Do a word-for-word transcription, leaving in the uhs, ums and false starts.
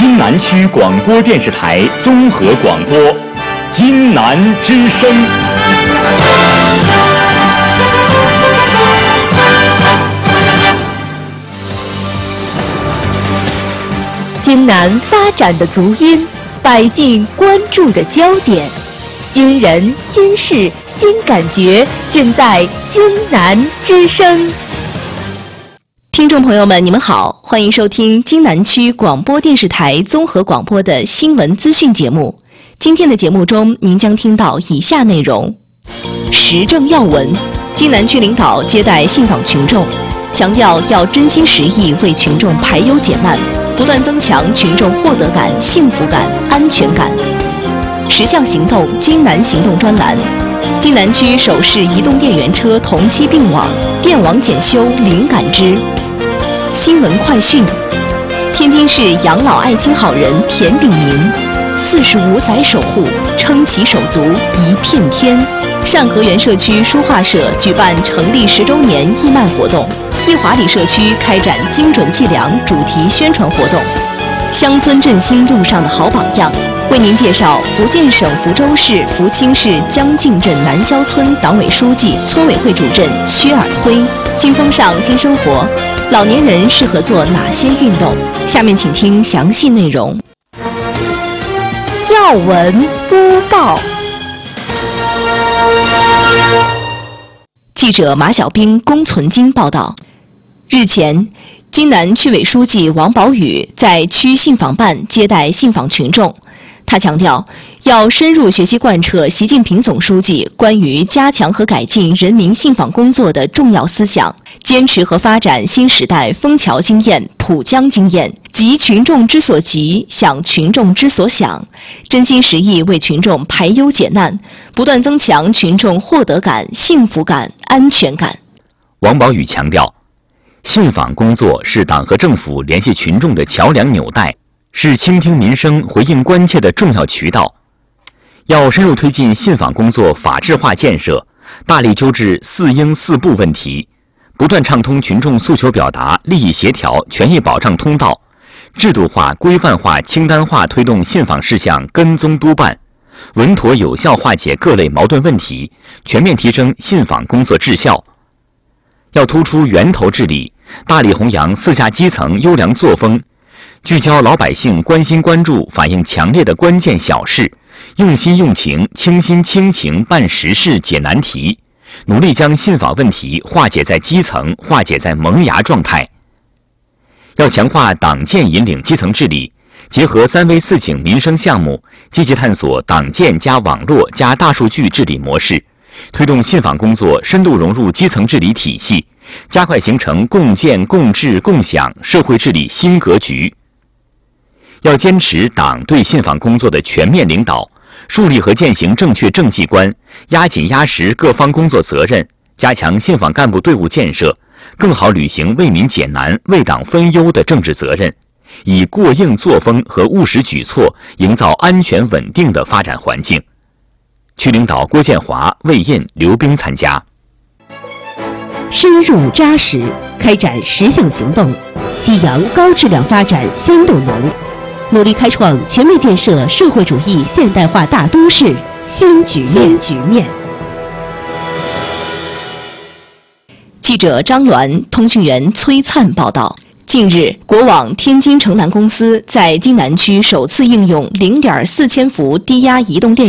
津南区广播电视台综合广播，津南之声。 津南发展的足音，百姓关注的焦点，新人、新事、新感觉，尽在津南之声。听众朋友们，你们好，欢迎收听津南区广播电视台综合广播的新闻资讯节目。今天的节目中，您将听到以下内容：时政要闻，津南区领导接待信访群众，强调要真心实意为群众排忧解难，不断增强群众获得感、幸福感、安全感。十项行动津南行动专栏，津南区首市移动电源车同期并网，电网检修零感知。新闻快讯：天津市养老爱心好人田炳民，四十五载守护，撑起手足一片天。善和园社区书画社举办成立十周年义卖活动，义华里社区开展精准计量主题宣传活动。乡村振兴路上的好榜样，为您介绍福建省福州市福清市江静镇南肖村党委书记、村委会主任薛尔辉。新风尚新生活，老年人适合做哪些运动？下面请听详细内容。要闻播报。记者马小兵、龚存金报道，日前，津南区委书记王宝宇在区信访办接待信访群众。他强调，要深入学习贯彻习近平总书记关于加强和改进人民信访工作的重要思想，坚持和发展新时代枫桥经验、浦江经验，急群众之所急，想群众之所想，真心实意为群众排忧解难，不断增强群众获得感、幸福感、安全感。 王宝宇强调，信访工作是党和政府联系群众的桥梁纽带，是倾听民生、回应关切的重要渠道。要深入推进信访工作法治化建设，大力纠治四应四不问题，不断畅通群众诉求表达、利益协调、权益保障通道，制度化、规范化、清单化推动信访事项跟踪督办，稳妥有效化解各类矛盾问题，全面提升信访工作质效。要突出源头治理，大力弘扬四下基层优良作风，聚焦老百姓关心关注、反映强烈的关键小事，用心用情、倾心倾情办实事、解难题，努力将信访问题化解在基层，化解在萌芽状态。要强化党建引领基层治理，结合三微四警民生项目，积极探索党建加网络加大数据治理模式，推动信访工作深度融入基层治理体系，加快形成共建共治共享社会治理新格局。要坚持党对信访工作的全面领导，树立和践行正确政绩观，压紧压实各方工作责任，加强信访干部队伍建设，更好履行为民解难、为党分忧的政治责任，以过硬作风和务实举措营造安全稳定的发展环境。区领导郭建华、魏印、刘冰参加。 深入扎实，开展实性行动，激扬高质量发展新动能，努力开创全面建设社会主义现代化大都市新局面。新局面。 记者张鸾、通讯员崔灿报道。近日，国网天津城南公司在津南区首次应用零点四千伏低压移动电